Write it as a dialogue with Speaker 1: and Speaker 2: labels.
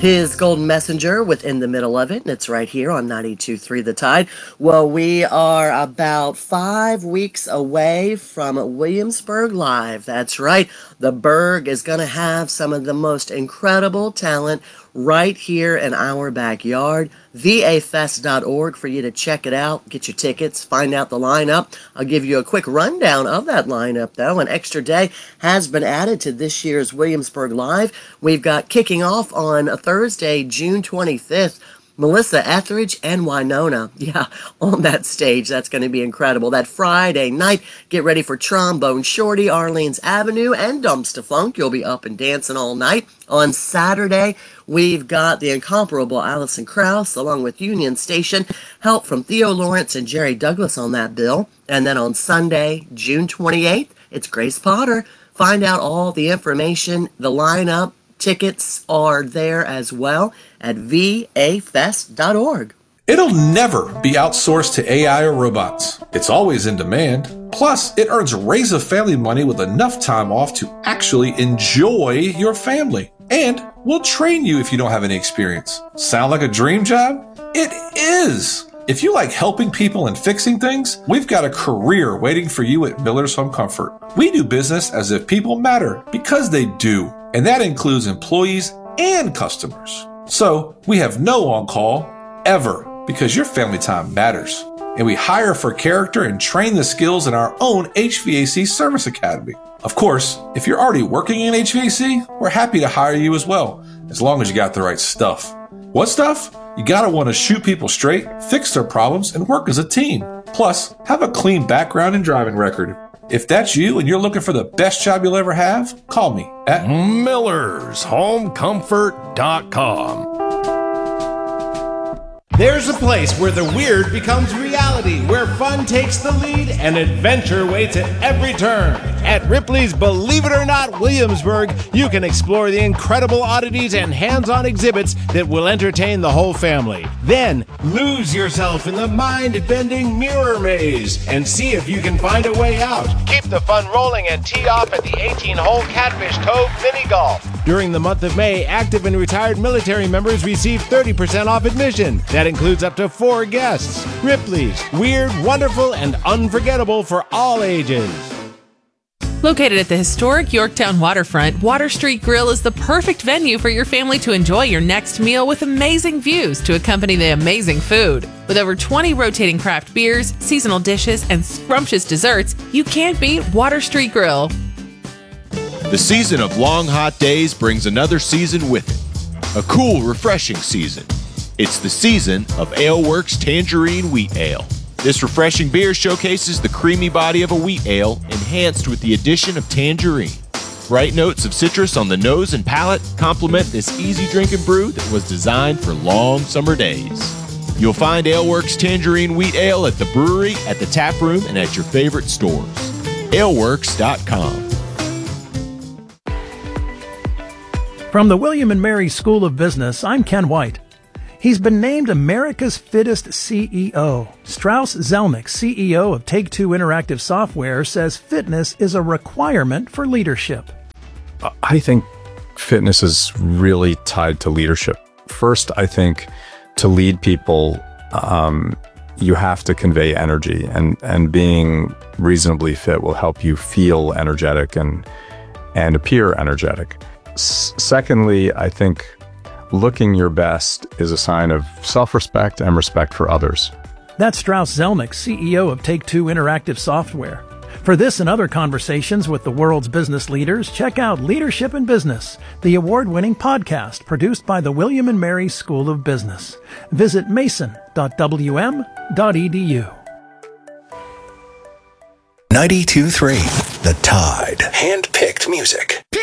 Speaker 1: His Golden Messenger within the middle of it, and it's right here on 92.3 The Tide. Well, we are about 5 weeks away from Williamsburg Live. That's right. The Berg is going to have some of the most incredible talent right here in our backyard. vafest.org for you to check it out, get your tickets, find out the lineup. I'll give you a quick rundown of that lineup, though. An extra day has been added to this year's Williamsburg Live. We've got kicking off on a Thursday, June 25th, Melissa Etheridge and Winona, on that stage. That's going to be incredible. That Friday night, get ready for Trombone Shorty, Arlene's Avenue, and Dumpsta Funk. You'll be up and dancing all night. On Saturday, we've got the incomparable Alison Krauss, along with Union Station, help from Theo Lawrence and Jerry Douglas on that bill. And then on Sunday, June 28th, it's Grace Potter. Find out all the information, the lineup. Tickets are there as well at vafest.org.
Speaker 2: It'll never be outsourced to AI or robots. It's always in demand. Plus, it earns Raise a Family money with enough time off to actually enjoy your family. And we'll train you if you don't have any experience. Sound like a dream job? It is! If you like helping people and fixing things, we've got a career waiting for you at Miller's Home Comfort. We do business as if people matter, because they do. And that includes employees and customers. So we have no on-call ever, because your family time matters. And we hire for character and train the skills in our own HVAC Service Academy. Of course, if you're already working in HVAC, we're happy to hire you as well, as long as you got the right stuff. What stuff? You gotta want to shoot people straight, fix their problems, and work as a team. Plus, have a clean background and driving record. If that's you and you're looking for the best job you'll ever have, call me at
Speaker 3: millershomecomfort.com. There's a place where the weird becomes reality, where fun takes the lead and adventure waits at every turn. At Ripley's Believe It or Not Williamsburg, you can explore the incredible oddities and hands-on exhibits that will entertain the whole family. Then, lose yourself in the mind-bending mirror maze and see if you can find a way out. Keep the fun rolling and tee off at the 18-hole Catfish Cove Mini Golf. During the month of May, active and retired military members receive 30% off admission. That includes up to 4 guests. Ripley's, weird, wonderful, and unforgettable for all ages.
Speaker 4: Located at the historic Yorktown waterfront, Water Street Grill is the perfect venue for your family to enjoy your next meal with amazing views to accompany the amazing food. With over 20 rotating craft beers, seasonal dishes, and scrumptious desserts, you can't beat Water Street Grill.
Speaker 5: The season of long, hot days brings another season with it. A cool, refreshing season. It's the season of AleWorks Tangerine Wheat Ale. This refreshing beer showcases the creamy body of a wheat ale, enhanced with the addition of tangerine. Bright notes of citrus on the nose and palate complement this easy drinking brew that was designed for long summer days. You'll find AleWorks Tangerine Wheat Ale at the brewery, at the tap room, and at your favorite stores. AleWorks.com.
Speaker 6: From the William & Mary School of Business, I'm Ken White. He's been named America's Fittest CEO. Strauss Zelnick, CEO of Take-Two Interactive Software, says fitness is a requirement for leadership.
Speaker 7: I think fitness is really tied to leadership. First, I think to lead people, you have to convey energy, and being reasonably fit will help you feel energetic and appear energetic. Secondly, I think looking your best is a sign of self-respect and respect for others.
Speaker 6: That's Strauss Zelnick, CEO of Take-Two Interactive Software. For this and other conversations with the world's business leaders, check out Leadership in Business, the award-winning podcast produced by the William & Mary School of Business. Visit mason.wm.edu.
Speaker 8: 92.3 The Tide. Hand-picked music.